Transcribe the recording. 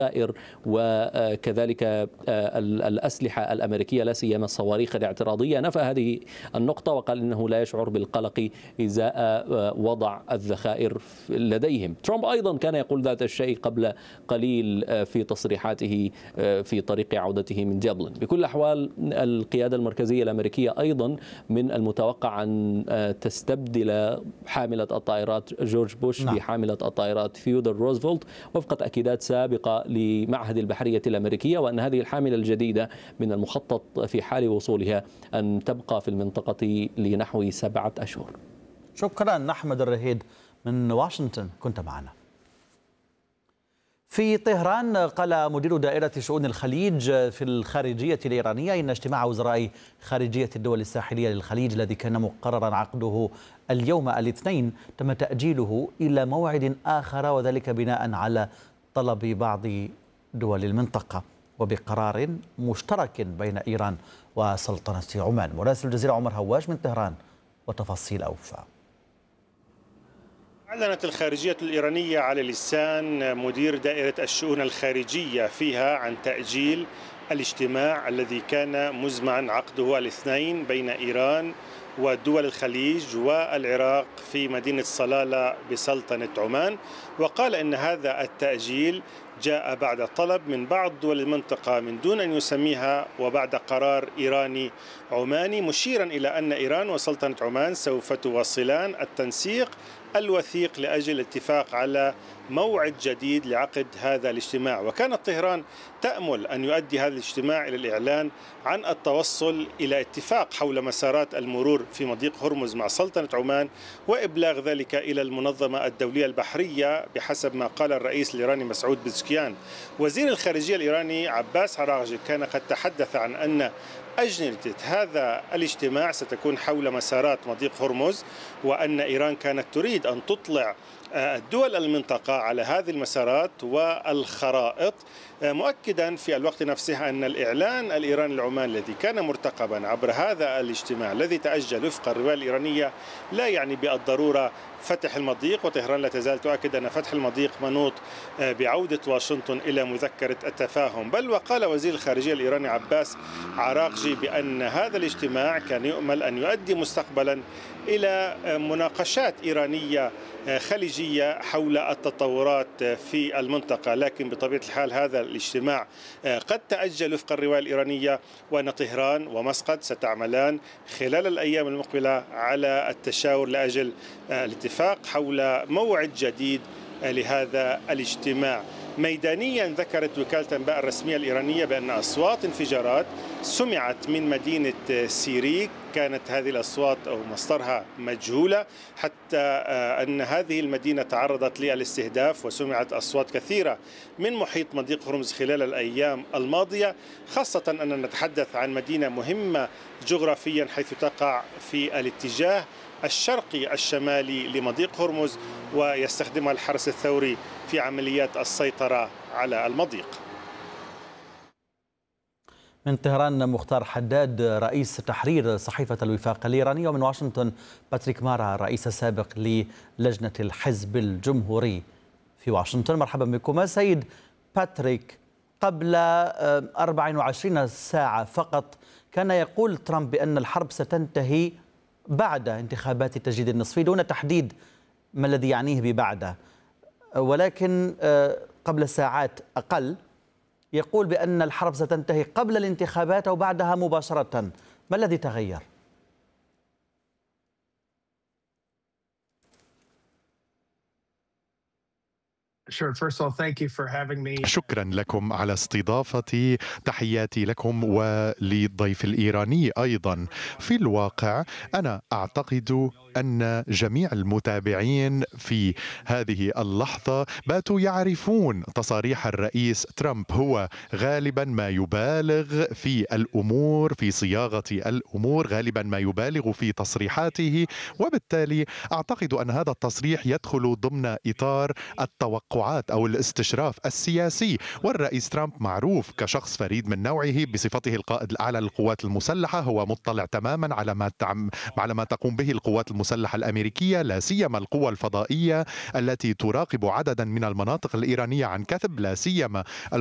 وكذلك الأسلحة الأمريكية لا سيما الصواريخ الاعتراضية. نفى هذه النقطة وقال إنه لا يشعر بالقلق إزاء وضع الذخائر لديهم. ترامب أيضا كان يقول ذات الشيء قبل قليل في تصريحاته في طريق عودته من دبلن. بكل الأحوال القيادة المركزية الأمريكية أيضا من المتوقع أن تستبدل حاملة الطائرات جورج بوش بحاملة الطائرات ثيودور روزفلت وفق تأكيدات سابقة لمعهد البحرية الأمريكية، وأن هذه الحاملة الجديدة من المخطط في حال وصولها أن تبقى في المنطقة لنحو 7 أشهر. شكرا أحمد الرهيد من واشنطن كنت معنا. في طهران قال مدير دائرة شؤون الخليج في الخارجية الإيرانية إن اجتماع وزراء خارجية الدول الساحلية للخليج الذي كان مقررا عقده اليوم الاثنين تم تأجيله إلى موعد آخر، وذلك بناء على طلب بعض دول المنطقة وبقرار مشترك بين إيران وسلطنة عمان. مراسل الجزيرة عمر هواش من طهران وتفاصيل أوفى. أعلنت الخارجية الإيرانية على لسان مدير دائرة الشؤون الخارجية فيها عن تأجيل الاجتماع الذي كان مزمعا عقده الاثنين بين إيران ودول الخليج والعراق في مدينة صلالة بسلطنة عمان، وقال إن هذا التأجيل جاء بعد طلب من بعض دول المنطقة من دون أن يسميها وبعد قرار إيراني عماني، مشيرا إلى أن إيران وسلطنة عمان سوف تواصلان التنسيق الوثيق لأجل الاتفاق على موعد جديد لعقد هذا الاجتماع. وكانت طهران تأمل أن يؤدي هذا الاجتماع إلى الإعلان عن التوصل إلى اتفاق حول مسارات المرور في مضيق هرمز مع سلطنة عمان وإبلاغ ذلك إلى المنظمة الدولية البحرية بحسب ما قال الرئيس الإيراني مسعود بزشكيان. وزير الخارجية الإيراني عباس عراقجي كان قد تحدث عن أن أجندة هذا الاجتماع ستكون حول مسارات مضيق هرمز، وأن إيران كانت تريد أن تطلع دول المنطقة على هذه المسارات والخرائط، مؤكدا في الوقت نفسه أن الإعلان الإيراني العمان الذي كان مرتقبا عبر هذا الاجتماع الذي تأجل وفق الرواية الإيرانية لا يعني بالضرورة فتح المضيق، وطهران لا تزال تؤكد أن فتح المضيق منوط بعودة واشنطن إلى مذكرة التفاهم. بل وقال وزير الخارجية الإيراني عباس عراقجي بأن هذا الاجتماع كان يؤمل أن يؤدي مستقبلا إلى مناقشات إيرانية خليجية حول التطورات في المنطقة، لكن بطبيعة الحال هذا الاجتماع قد تأجل وفق الرواية الإيرانية، وأن طهران ومسقط ستعملان خلال الأيام المقبلة على التشاور لأجل الاتفاق حول موعد جديد لهذا الاجتماع. ميدانيا ذكرت وكالة الأنباء الرسمية الإيرانية بأن أصوات انفجارات سمعت من مدينة سيريك، كانت هذه الأصوات أو مصدرها مجهولة، حتى أن هذه المدينة تعرضت للاستهداف وسمعت أصوات كثيرة من محيط مضيق هرمز خلال الأيام الماضية، خاصة أننا نتحدث عن مدينة مهمة جغرافيا حيث تقع في الاتجاه الشرقي الشمالي لمضيق هرمز ويستخدمها الحرس الثوري في عمليات السيطرة على المضيق. من طهران مختار حداد رئيس تحرير صحيفة الوفاق الإيرانية، ومن واشنطن باتريك مارا الرئيس السابق للجنة الحزب الجمهوري في واشنطن. مرحبا بكم سيد باتريك. قبل 24 ساعة فقط كان يقول ترامب بأن الحرب ستنتهي بعد انتخابات التجديد النصفي دون تحديد ما الذي يعنيه ببعده، ولكن قبل ساعات أقل يقول بأن الحرب ستنتهي قبل الانتخابات أو بعدها مباشرة. ما الذي تغير؟ شكرا لكم على استضافتي، تحياتي لكم وللضيف الإيراني أيضا. في الواقع أنا أعتقد أن جميع المتابعين في هذه اللحظة باتوا يعرفون تصاريح الرئيس ترامب، هو غالبا ما يبالغ في الأمور، في صياغة الأمور، غالبا ما يبالغ في تصريحاته، وبالتالي أعتقد أن هذا التصريح يدخل ضمن إطار التوقعات أو الاستشراف السياسي. والرئيس ترامب معروف كشخص فريد من نوعه بصفته القائد الأعلى للقوات المسلحة، هو مطلع تماما على ما تقوم به القوات المسلحة المسلحة الأمريكية، لا سيما القوى الفضائية التي تراقب عددا من المناطق الإيرانية عن كثب، لا سيما